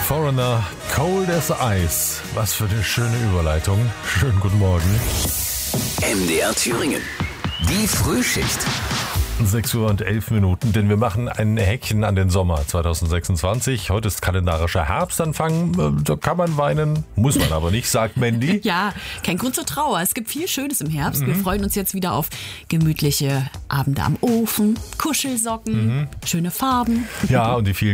Foreigner, Cold as Ice. Was für eine schöne Überleitung. Schönen guten Morgen. MDR Thüringen. Die Frühschicht. 6:11 Uhr, denn wir machen ein Häkchen an den Sommer 2026. Heute ist kalendarischer Herbstanfang. Da kann man weinen, muss man aber nicht, sagt Mandy. Ja, kein Grund zur Trauer. Es gibt viel Schönes im Herbst. Wir freuen uns jetzt wieder auf gemütliche Abende am Ofen, Kuschelsocken, schöne Farben. Ja, und die vielen